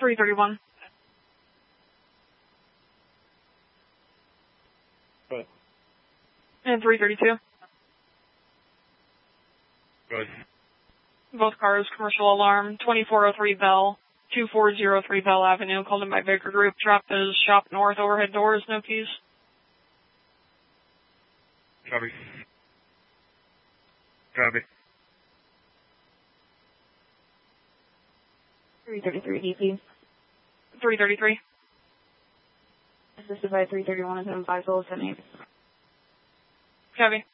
331. Good. And 332. Good. Both cars, commercial alarm, 2403 Bell, 2403 Bell Avenue, called in by Baker Group. Drop is shop north, overhead doors, no keys. Copy. Copy. 333 DP. 333. Assisted by 331 is in 5078. Copy.